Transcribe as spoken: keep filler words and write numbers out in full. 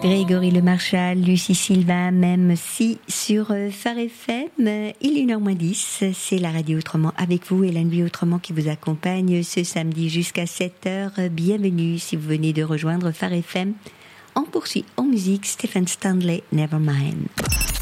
Grégory Le Marchal, Lucie Silva, même si sur Phare F M, il est une heure moins dix, c'est la radio Autrement avec vous et la nuit Autrement qui vous accompagne ce samedi jusqu'à sept heures. Bienvenue si vous venez de rejoindre Phare F M. On poursuit en musique Stephen Stanley, Nevermind.